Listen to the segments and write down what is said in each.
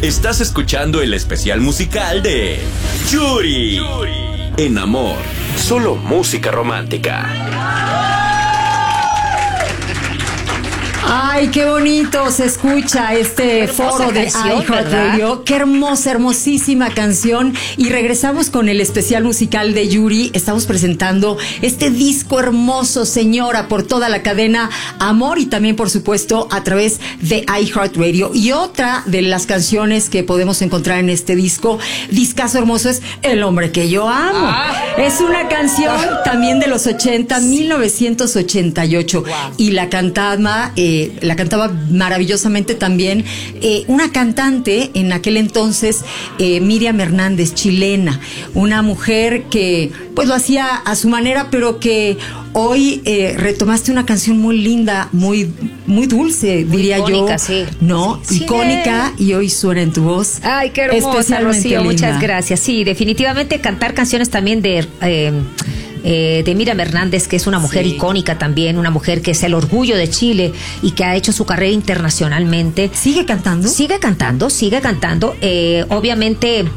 Estás escuchando el especial musical de Yuri. En Amor, solo música romántica. Ay, qué bonito se escucha este foro de iHeartRadio. Qué hermosa, hermosísima canción. Y regresamos con el especial musical de Yuri. Estamos presentando este disco hermoso, señora, por toda la cadena Amor y también, por supuesto, a través de iHeartRadio. Y otra de las canciones que podemos encontrar en este discazo hermoso, es El hombre que yo amo. Es una canción también de los 80, 1988. Wow. Y la cantaba maravillosamente también una cantante en aquel entonces, Miriam Hernández, chilena, una mujer que pues lo hacía a su manera, pero que hoy retomaste una canción muy linda, muy dulce, muy diría icónica, yo, sí. ¿No? Sí. Icónica, y hoy suena en tu voz. Ay, qué hermosa, Rocío, muchas gracias. Sí, definitivamente cantar canciones también de Miriam Hernández, que es una mujer icónica también, una mujer que es el orgullo de Chile y que ha hecho su carrera internacionalmente. ¿Sigue cantando? Sigue cantando. Obviamente,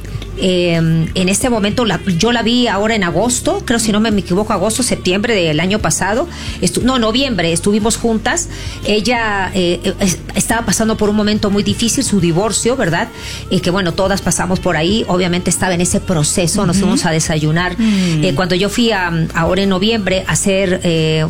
en este momento yo la vi ahora en agosto, creo, si no me equivoco, agosto, septiembre del año pasado, noviembre, estuvimos juntas. Ella estaba pasando por un momento muy difícil, su divorcio, ¿verdad? Que bueno, todas pasamos por ahí. Obviamente estaba en ese proceso. Nos fuimos a desayunar. Cuando yo fui ahora en noviembre a hacer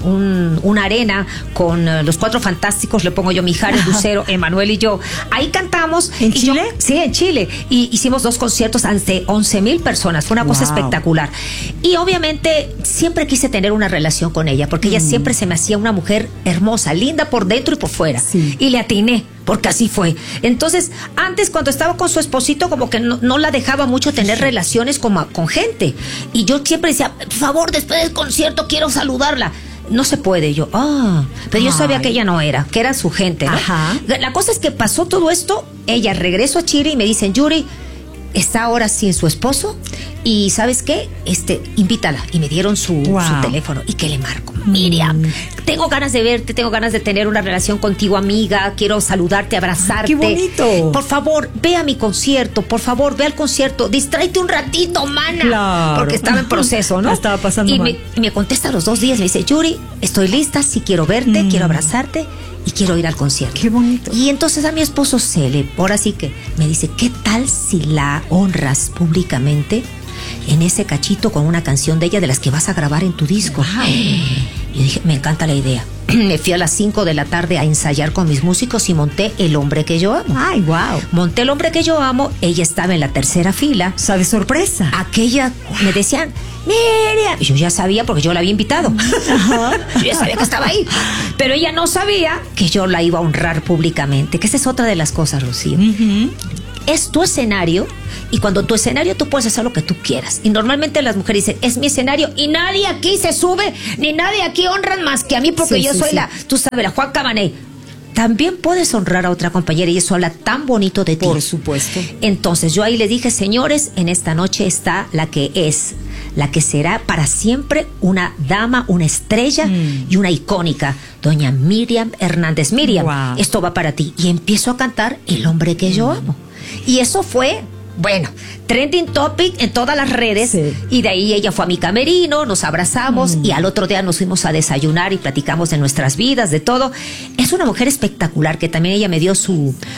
una arena con los Cuatro Fantásticos, le pongo yo Mijares, Lucero, Emanuel y yo, ahí cantamos. ¿En Chile? Sí, en Chile. Y hicimos 2 conciertos ante 11,000 personas. Fue una cosa espectacular. Y obviamente siempre quise tener una relación con ella, porque ella siempre se me hacía una mujer hermosa, linda por dentro y por fuera. Sí. Y le atiné, porque así fue. Entonces, antes, cuando estaba con su esposito, como que no la dejaba mucho tener relaciones con gente. Y yo siempre decía, por favor, después del concierto quiero saludarla. No se puede. Yo, pero yo sabía que ella no era, que era su gente, ¿no? Ajá. La cosa es que pasó todo esto, ella regresó a Chile y me dicen, Yuri, está ahora sin su esposo y ¿sabes qué? Invítala. Y me dieron su teléfono. ¿Y qué le marco? Miriam, tengo ganas de verte, tengo ganas de tener una relación contigo, amiga, quiero saludarte, abrazarte. ¡Qué bonito! Por favor, ve a mi concierto, por favor, ve al concierto, distráete un ratito, mana. Claro. Porque estaba en proceso, ¿no? Estaba pasando mal. Me contesta a los 2 días, me dice, Yuri, estoy lista, sí quiero verte, quiero abrazarte y quiero ir al concierto. ¡Qué bonito! Y entonces a mi esposo ahora sí que me dice, ¿qué tal si la honras públicamente en ese cachito con una canción de ella de las que vas a grabar en tu disco? Wow. Yo dije, me encanta la idea. Me fui a las 5 de la tarde a ensayar con mis músicos y monté El hombre que yo amo. ¡Ay, wow! Monté El hombre que yo amo, ella estaba en la tercera fila. O sea, de sorpresa. Aquella, me decían, Miriam. Y yo ya sabía porque yo la había invitado. Yo ya sabía que estaba ahí. Pero ella no sabía que yo la iba a honrar públicamente. Que esa es otra de las cosas, Rocío. Es tu escenario, y cuando tu escenario tú puedes hacer lo que tú quieras. Y normalmente las mujeres dicen, es mi escenario y nadie aquí se sube, ni nadie aquí honran más que a mí, porque yo soy tú sabes, la Juan Cabané. También puedes honrar a otra compañera y eso habla tan bonito de ti. Por supuesto. Entonces yo ahí le dije, señores, en esta noche está la que será para siempre una dama, una estrella y una icónica, doña Miriam Hernández. Miriam, esto va para ti. Y empiezo a cantar El hombre que yo amo. Y eso fue, bueno, trending topic en todas las redes. Sí. Y de ahí ella fue a mi camerino, nos abrazamos y al otro día nos fuimos a desayunar y platicamos de nuestras vidas, de todo. Es una mujer espectacular que también ella me dio su